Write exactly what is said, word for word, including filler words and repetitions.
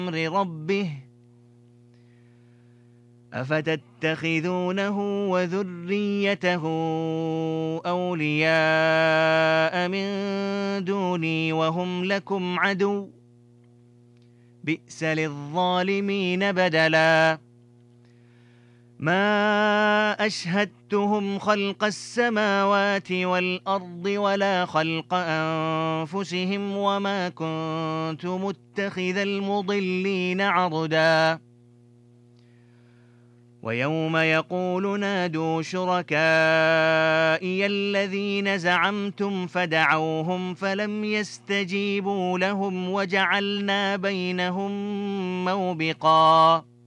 أمر ربه أفتتخذونه وذريته أولياء من دوني وهم لكم عدو بئس للظالمين بدلا ما أشهدتهم خلق السماوات والأرض ولا خلق أنفسهم وما كنت متخذ المضلين عضدا ويوم يقول نادوا شركائي الذين زعمتم فدعوهم فلم يستجيبوا لهم وجعلنا بينهم موبقا